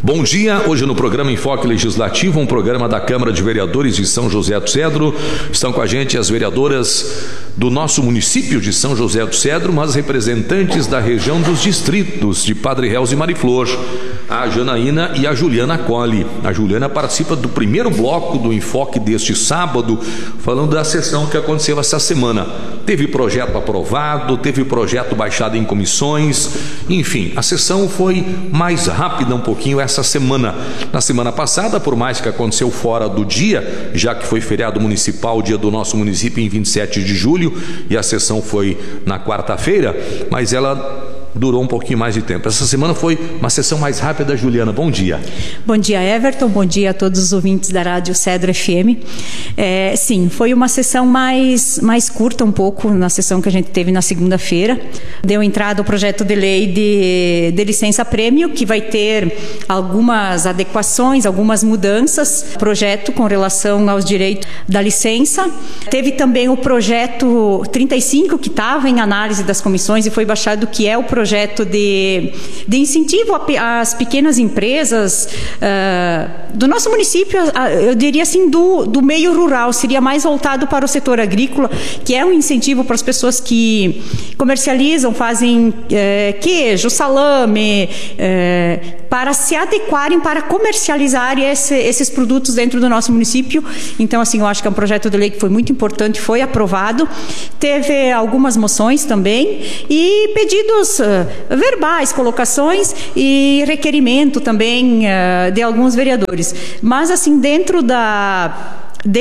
Bom dia, hoje no programa Enfoque Legislativo, um programa da Câmara de Vereadores de São José do Cedro. Estão com a gente as vereadoras do nosso município de São José do Cedro, mas representantes da região dos distritos de Padre Réus e Mariflor, a Janaína e a Juliana Colli. A Juliana participa do primeiro bloco do Enfoque deste sábado, falando da sessão que aconteceu essa semana. Teve projeto aprovado, teve projeto baixado em comissões, enfim, a sessão foi mais rápida um pouquinho essa semana. Na semana passada, por mais que aconteceu fora do dia, já que foi feriado municipal, dia do nosso município em 27 de julho, e a sessão foi na quarta-feira, mas ela durou um pouquinho mais de tempo. Essa semana foi uma sessão mais rápida. Juliana, bom dia. Bom dia, Everton. Bom dia a todos os ouvintes da Rádio Cedro FM. Sim, foi uma sessão mais curta um pouco, na sessão que a gente teve na segunda-feira. Deu entrada o projeto de lei de licença-prêmio, que vai ter algumas adequações, algumas mudanças. Projeto com relação aos direitos da licença. Teve também o projeto 35, que estava em análise das comissões e foi baixado, que é o projeto de incentivo às pequenas empresas do nosso município, eu diria assim, do meio rural, seria mais voltado para o setor agrícola, que é um incentivo para as pessoas que comercializam, fazem queijo, salame, para se adequarem, para comercializar esses produtos dentro do nosso município. Então, assim, eu acho que é um projeto de lei que foi muito importante, foi aprovado. Teve algumas moções também e pedidos verbais, colocações e requerimento também de alguns vereadores. Mas, assim, dentro da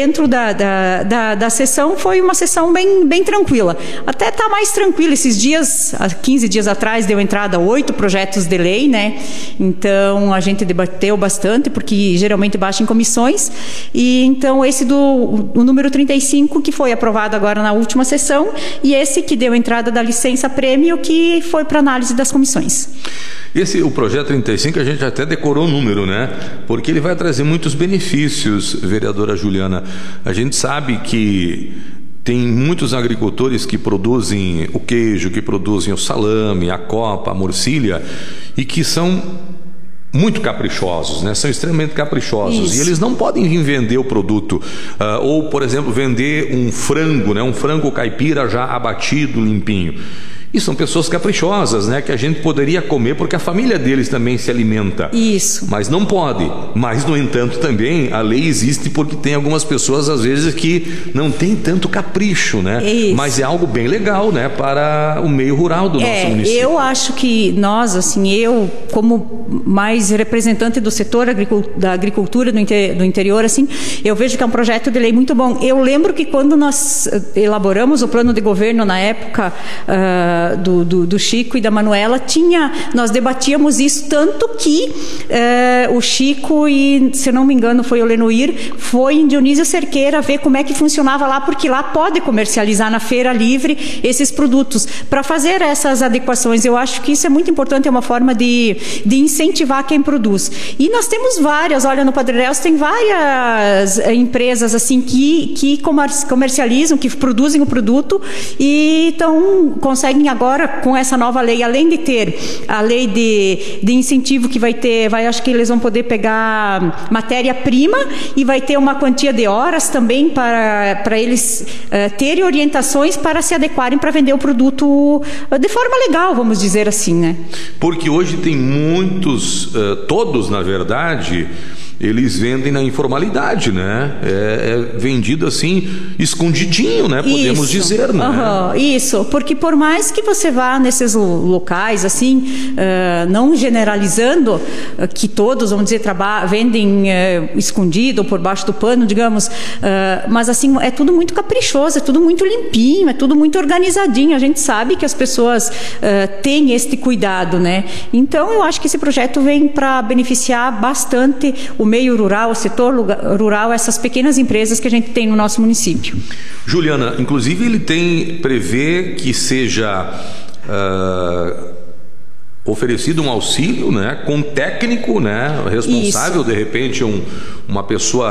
sessão foi uma sessão bem tranquila. Até está mais tranquila. Esses dias, há 15 dias atrás, deu entrada 8 projetos de lei, né? Então, a gente debateu bastante, porque geralmente baixa em comissões. E então, esse o número 35, que foi aprovado agora na última sessão, e esse que deu entrada da licença-prêmio, que foi para análise das comissões. O projeto 35, a gente até decorou o número, né? Porque ele vai trazer muitos benefícios, vereadora Juliana. A gente sabe que tem muitos agricultores que produzem o queijo, que produzem o salame, a copa, a morcilha, e que são muito caprichosos, né? São extremamente caprichosos. Isso. E eles não podem vir vender o produto, ou, por exemplo, vender um frango, né? Um frango caipira já abatido, limpinho. E são pessoas caprichosas, né? Que a gente poderia comer porque a família deles também se alimenta. Isso. Mas não pode. Mas, no entanto, também a lei existe porque tem algumas pessoas, às vezes, que não tem tanto capricho, né? Isso. Mas é algo bem legal, né? Para o meio rural do nosso município. Eu acho que nós, assim, eu, como mais representante do setor da agricultura do interior, assim, eu vejo que é um projeto de lei muito bom. Eu lembro que quando nós elaboramos o plano de governo na época do Chico e da Manuela, nós debatíamos isso, tanto que o Chico e, se não me engano, foi o Lenoir, foi em Dionísio Cerqueira ver como é que funcionava lá, porque lá pode comercializar na feira livre esses produtos, para fazer essas adequações. Eu acho que isso é muito importante, é uma forma de incentivar quem produz. E nós temos várias, olha, no Padre Réus tem várias empresas assim que comercializam, que produzem o produto e então conseguem agora, com essa nova lei, além de ter a lei de incentivo que acho que eles vão poder pegar matéria-prima e vai ter uma quantia de horas também para eles terem orientações para se adequarem para vender o produto de forma legal, vamos dizer assim, né? Porque hoje tem muitos, todos, na verdade, eles vendem na informalidade, né? É vendido assim, escondidinho, né? Podemos dizer, né? Isso, porque por mais que você vá nesses locais, assim, não generalizando, que todos, vamos dizer, vendem escondido ou por baixo do pano, digamos, mas assim, é tudo muito caprichoso, é tudo muito limpinho, é tudo muito organizadinho. A gente sabe que as pessoas têm este cuidado, né? Então, eu acho que esse projeto vem para beneficiar bastante o meio rural, o setor rural, essas pequenas empresas que a gente tem no nosso município. Juliana, inclusive ele prevê que seja oferecido um auxílio, né, com técnico, né, responsável. Isso. De repente uma pessoa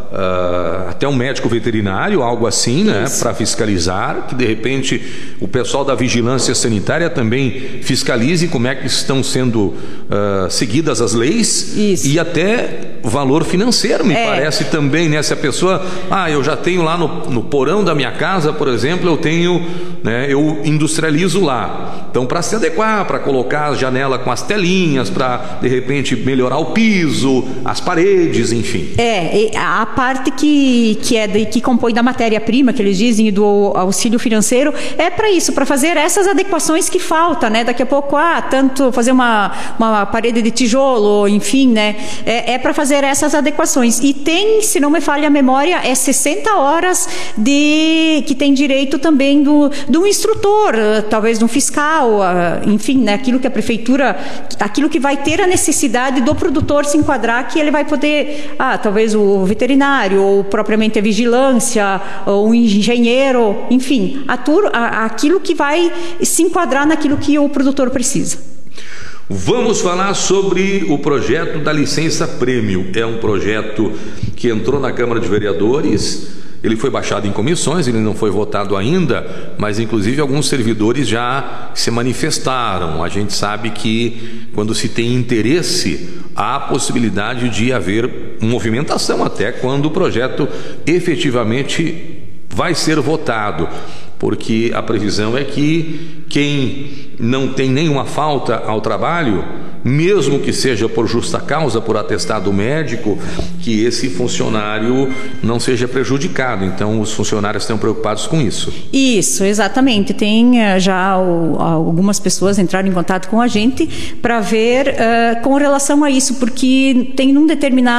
até um médico veterinário, algo assim, né, para fiscalizar, que de repente o pessoal da vigilância sanitária também fiscalize como é que estão sendo seguidas as leis. Isso. E até valor financeiro, me parece também, né? Se a pessoa, eu já tenho lá no porão da minha casa, por exemplo, eu tenho, né, eu industrializo lá. Então, para se adequar, para colocar a janela com as telinhas, para de repente melhorar o piso, as paredes, enfim. A parte que compõe da matéria-prima, que eles dizem, do auxílio financeiro, é para isso, para fazer essas adequações que faltam, né? Daqui a pouco, tanto fazer uma parede de tijolo, enfim, né? É para fazer essas adequações. E tem, se não me falha a memória, 60 horas que tem direito também do instrutor, talvez de um fiscal, enfim, né? Aquilo que a prefeitura, aquilo que vai ter a necessidade do produtor se enquadrar, que ele vai poder, talvez o veterinário, ou propriamente a vigilância, ou o engenheiro, enfim, aquilo que vai se enquadrar naquilo que o produtor precisa. Vamos falar sobre o projeto da licença prêmio. É um projeto que entrou na Câmara de Vereadores, ele foi baixado em comissões, ele não foi votado ainda, mas inclusive alguns servidores já se manifestaram. A gente sabe que quando se tem interesse, há possibilidade de haver movimentação até quando o projeto efetivamente vai ser votado, porque a previsão é que quem não tem nenhuma falta ao trabalho, mesmo que seja por justa causa, por atestado médico, que esse funcionário não seja prejudicado. Então, os funcionários estão preocupados com isso. Isso, exatamente. Tem já algumas pessoas entraram em contato com a gente para ver com relação a isso, porque tem num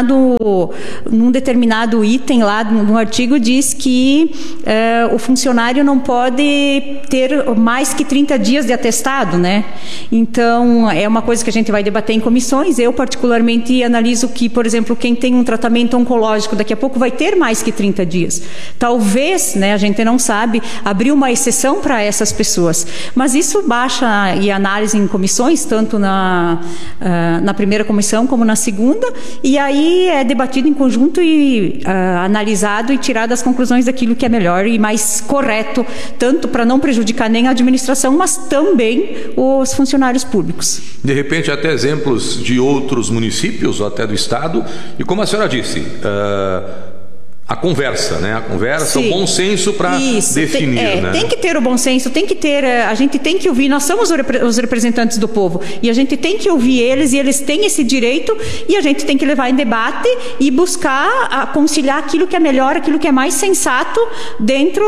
determinado item lá no artigo diz que o funcionário não pode ter mais que 30 dias de atestado, né? Então, é uma coisa que a gente vai debater em comissões. Eu, particularmente, analiso que, por exemplo, quem tem um tratamento oncológico daqui a pouco vai ter mais que 30 dias. Talvez, né, a gente não sabe, abrir uma exceção para essas pessoas. Mas isso baixa e análise em comissões, tanto na primeira comissão como na segunda, e aí é debatido em conjunto e analisado e tirado as conclusões daquilo que é melhor e mais correto, tanto para não prejudicar nem a administração, mas também os funcionários públicos. De repente, até exemplos de outros municípios ou até do estado, e como a senhora disse, a conversa, né? A conversa, sim, o bom senso para definir, né? Tem que ter o bom senso, tem que ter, a gente tem que ouvir, nós somos os representantes do povo, e a gente tem que ouvir eles, e eles têm esse direito, e a gente tem que levar em debate e buscar conciliar aquilo que é melhor, aquilo que é mais sensato dentro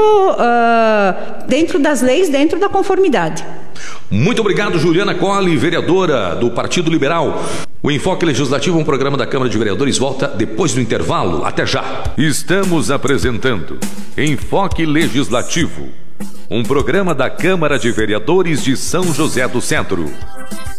das leis, dentro da conformidade. Muito obrigado, Juliana Colli, vereadora do Partido Liberal. O Enfoque Legislativo, um programa da Câmara de Vereadores, volta depois do intervalo. Até já. Estamos apresentando Enfoque Legislativo, um programa da Câmara de Vereadores de São José do Centro.